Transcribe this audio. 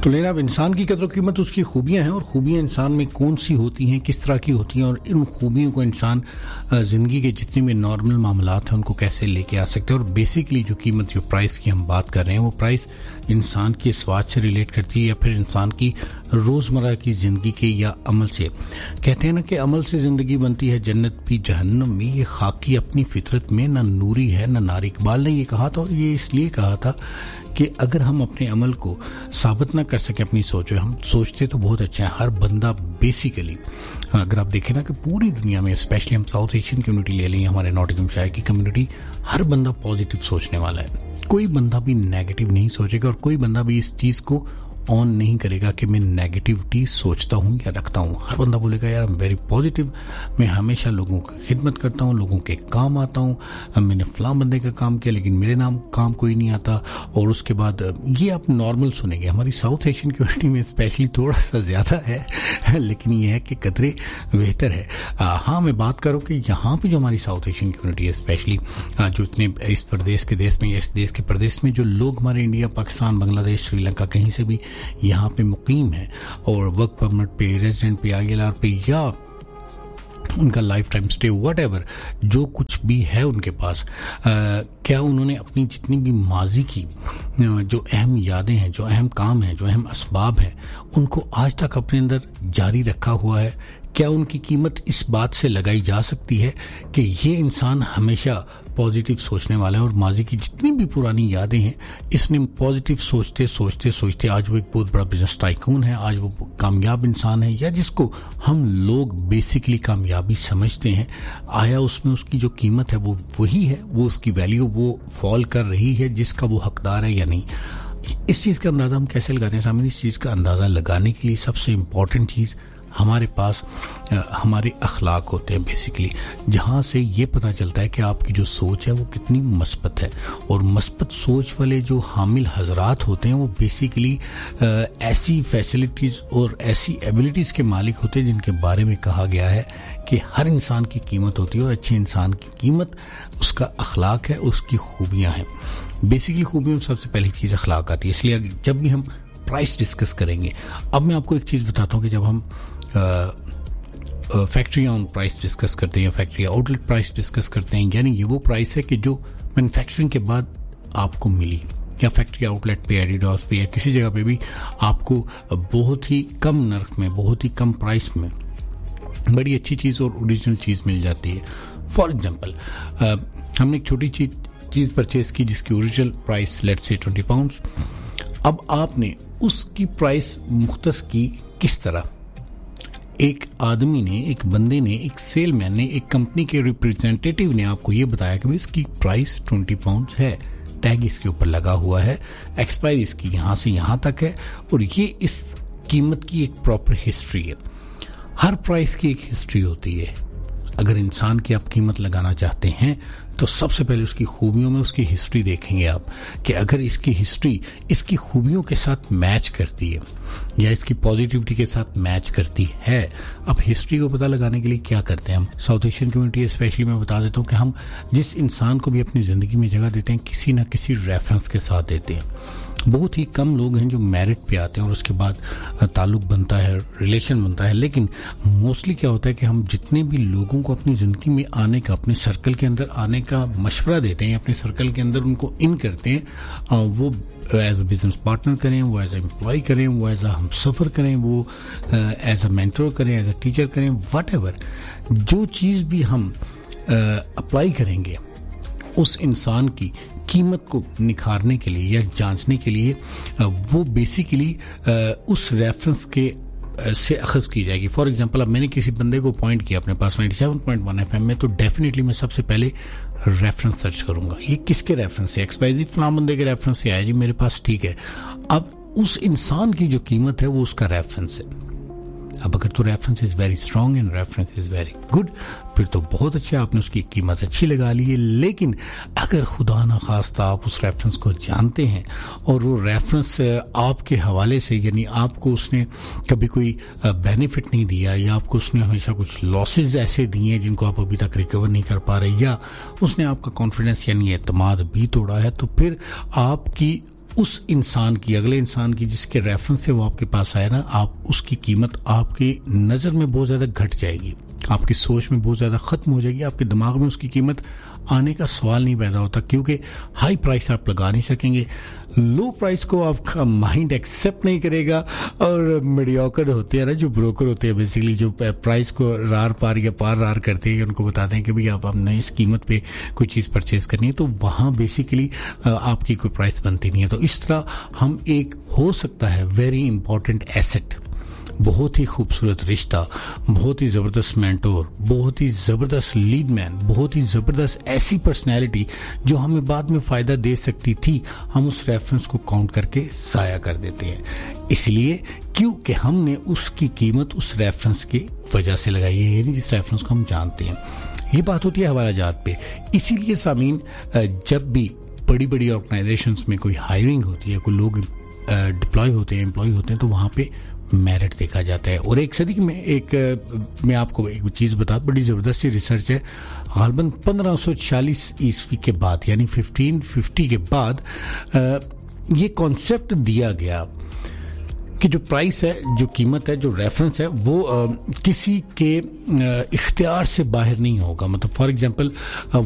तो लेना अब इंसान की कदर कीमत उसकी खूबियां हैं और खूबियां इंसान में कौन सी होती हैं, किस तरह की होती हैं और इन खूबियों को इंसान ज़िंदगी के जितने भी नॉर्मल मामलात हैं उनको कैसे लेके आ सकते हैं। और बेसिकली जो कीमत, जो प्राइस की हम बात कर रहे हैं, वो प्राइस इंसान के स्वाद से रिलेट करती है या फिर इंसान की रोज़मर्रा की ज़िंदगी के या अमल से। कहते हैं ना कि अमल से ज़िंदगी बनती है जन्नत भी जहन्नम में, ये खाकी अपनी फितरत में न नूरी है न नारी। इकबाल ने ये कहा था और ये इसलिए कहा था कि अगर हम अपने अमल को साबित ना कर सके अपनी सोच, हम सोचते तो बहुत अच्छा है। हर बंदा बेसिकली, अगर आप देखें ना कि पूरी दुनिया में, स्पेशली हम साउथ एशियन कम्युनिटी ले लें, हमारे नॉटिंघम शायर की कम्युनिटी, हर बंदा पॉजिटिव सोचने वाला है। कोई बंदा भी नेगेटिव नहीं सोचेगा और कोई बंदा भी इस चीज़ को ऑन नहीं करेगा कि मैं नेगेटिविटी सोचता हूँ या रखता हूँ। हर बंदा बोलेगा यार आई एम वेरी पॉजिटिव, मैं हमेशा लोगों की खिदमत करता हूँ, लोगों के काम आता हूँ, मैंने फलां बंदे का काम किया लेकिन मेरे नाम काम कोई नहीं आता। और उसके बाद ये आप नॉर्मल सुनेंगे, हमारी साउथ एशियन कम्युनिटी में स्पेशली थोड़ा सा ज़्यादा है लेकिन ये है कि कदरे बेहतर है। हाँ, मैं बात करूँ कि यहाँ पर जो हमारी साउथ एशियन कम्युनिटी है, स्पेशली जो इतने इस प्रदेश के देश में या इस देश के प्रदेश में जो लोग हमारे इंडिया, पाकिस्तान, बांग्लादेश, श्रीलंका कहीं से भी यहाँ पे मुकीम है और वर्क परमिट पे, रेजिडेंट पे, ILR पे या उनका लाइफ टाइम स्टे, व्हाटएवर जो कुछ भी है उनके पास, क्या उन्होंने अपनी जितनी भी माजी की जो अहम यादें हैं, जो अहम काम हैं, जो अहम असबाब हैं, उनको आज तक अपने अंदर जारी रखा हुआ है? क्या उनकी कीमत इस बात से लगाई जा सकती है कि ये इंसान हमेशा पॉजिटिव सोचने वाला है और माजी की जितनी भी पुरानी यादें हैं, इसने पॉजिटिव सोचते सोचते सोचते आज वो एक बहुत बड़ा बिजनेस टाइकून है, आज वो कामयाब इंसान है, या जिसको हम लोग बेसिकली कामयाबी समझते हैं, आया उसमें उसकी जो कीमत है वो वही है, वो उसकी वैल्यू वो फॉल कर रही है जिसका वो हकदार है या नहीं? इस चीज़ का अंदाज़ा हम कैसे लगाते हैं सामने? इस चीज़ का अंदाज़ा लगाने के लिए सबसे इम्पॉर्टेंट चीज़ हमारे पास हमारे अखलाक होते हैं बेसिकली, जहाँ से ये पता चलता है कि आपकी जो सोच है वो कितनी मस्बत है। और मस्बत सोच वाले जो हामिल हजरात होते हैं वो बेसिकली ऐसी फैसिलिटीज़ और ऐसी एबिलिटीज़ के मालिक होते हैं जिनके बारे में कहा गया है कि हर इंसान की कीमत होती है और अच्छे इंसान की कीमत उसका अखलाक है, उसकी खूबियाँ हैं। बेसिकली खूबियों में सबसे पहली चीज़ अखलाक आती है। इसलिए जब भी हम प्राइस डिस्कस करेंगे, अब मैं आपको एक चीज़ बताता हूँ कि जब हम फैक्ट्री ऑन प्राइस डिस्कस करते हैं, फैक्ट्री आउटलेट प्राइस डिस्कस करते हैं, यानी ये वो प्राइस है कि जो मैन्युफैक्चरिंग के बाद आपको मिली, या फैक्ट्री आउटलेट पे, एडिडास पे या किसी जगह पे भी आपको बहुत ही कम नर्क में, बहुत ही कम प्राइस में बड़ी अच्छी चीज़ और ओरिजिनल चीज़ मिल जाती है। फॉर एग्जाम्पल, हमने एक छोटी चीज़ परचेज की जिसकी original price let's say 20 pounds. अब आपने उसकी प्राइस मुख्तस की किस तरह? एक आदमी ने, एक बंदे ने, एक सेलमैन ने, एक कंपनी के रिप्रेजेंटेटिव ने आपको ये बताया कि इसकी प्राइस 20 पाउंड है, टैग इसके ऊपर लगा हुआ है, एक्सपायरी इसकी यहाँ से यहाँ तक है और ये इस कीमत की एक प्रॉपर हिस्ट्री है। हर प्राइस की एक हिस्ट्री होती है। अगर इंसान की आप कीमत लगाना चाहते हैं तो सबसे पहले उसकी खूबियों में उसकी हिस्ट्री देखेंगे आप कि अगर इसकी हिस्ट्री इसकी खूबियों के साथ मैच करती है या इसकी पॉजिटिविटी के साथ मैच करती है। अब हिस्ट्री को पता लगाने के लिए क्या करते हैं हम साउथ एशियन कम्युनिटी स्पेशली, मैं बता देता हूँ कि हम जिस इंसान को भी अपनी ज़िंदगी में जगह देते हैं किसी ना किसी रेफरेंस के साथ देते हैं। बहुत ही कम लोग हैं जो मेरिट पे आते हैं और उसके बाद ताल्लुक बनता है, रिलेशन बनता है, लेकिन मोस्टली क्या होता है कि हम जितने भी लोगों को अपनी ज़िंदगी में आने का, अपने सर्कल के अंदर आने का मशवरा देते हैं, अपने सर्कल के अंदर उनको इन करते हैं, वो एज अ बिजनेस पार्टनर करें, वो एज अ एम्प्लॉय करें, वो एज अ हम सफ़र करें, वो एज अ मेंटर करें, एज अ टीचर करें, व्हाटएवर जो चीज़ भी हम अप्लाई करेंगे उस इंसान की कीमत को निखारने के लिए या जांचने के लिए वो बेसिकली उस रेफरेंस के से अखज़ की जाएगी। फॉर एग्जांपल, अब मैंने किसी बंदे को पॉइंट किया अपने पास 97.1 FM में, तो डेफिनेटली मैं सबसे पहले रेफरेंस सर्च करूंगा, ये किसके रेफरेंस से, XYZ फलां बंदे के रेफरेंस से आया जी मेरे पास, ठीक है। अब उस इंसान की जो कीमत है वो उसका रेफरेंस है। अब अगर तो reference is very strong and reference is very good, फिर तो बहुत अच्छा, आपने उसकी कीमत अच्छी लगा ली है। लेकिन अगर खुदा ना खास्ता आप उस रेफरेंस को जानते हैं और वो रेफरेंस आपके हवाले से, यानी आपको उसने कभी कोई बेनिफिट नहीं दिया या आपको उसने हमेशा कुछ लॉसेज ऐसे दिए हैं जिनको आप अभी तक रिकवर नहीं कर पा रहे, या उसने आपका कॉन्फिडेंस यानी एतमाद भी तोड़ा है, तो फिर आपकी उस इंसान की, अगले इंसान की जिसके रेफरेंस से वो आपके पास आया ना, आप उसकी कीमत आपकी नज़र में बहुत ज़्यादा घट जाएगी, आपकी सोच में बहुत ज़्यादा ख़त्म हो जाएगी, आपके दिमाग में उसकी कीमत आने का सवाल नहीं पैदा होता, क्योंकि हाई प्राइस आप लगा नहीं सकेंगे, लो प्राइस को आपका माइंड एक्सेप्ट नहीं करेगा। और मीडियोकर होते हैं ना, जो ब्रोकर होते हैं बेसिकली, जो प्राइस को रार पार या पार रार करते हैं, उनको बताते हैं कि भाई आप हमने इस कीमत पे कोई चीज़ परचेज करनी है, तो वहाँ बेसिकली आपकी कोई प्राइस बनती नहीं है। तो इस तरह हम एक हो सकता है वेरी इंपॉर्टेंट एसेट, बहुत ही खूबसूरत रिश्ता, बहुत ही ज़बरदस्त मेंटोर, बहुत ही ज़बरदस्त लीड मैन, बहुत ही ज़बरदस्त ऐसी पर्सनैलिटी जो हमें बाद में फ़ायदा दे सकती थी, हम उस रेफरेंस को काउंट करके ज़ाया कर देते हैं। इसलिए क्योंकि हमने उसकी कीमत उस रेफरेंस की वजह से लगाई है, यानी जिस रेफरेंस को हम जानते हैं। ये बात होती है हवालाजात पे। इसीलिए सामीन, जब भी बड़ी बड़ी ऑर्गेनाइजेशंस में कोई हायरिंग होती है, कोई लोग डिप्लॉय होते हैं, एम्प्लॉय होते हैं, तो वहाँ पे मेरिट देखा जाता है। और एक सदी में मैं आपको एक चीज़ बता, बड़ी ज़बरदस्त रिसर्च है, गालबन 1540 ईस्वी के बाद, यानी 1550 के बाद ये कॉन्सेप्ट दिया गया कि जो प्राइस है, जो कीमत है, जो रेफरेंस है, वो किसी के इख्तियार से बाहर नहीं होगा। मतलब फॉर एग्जांपल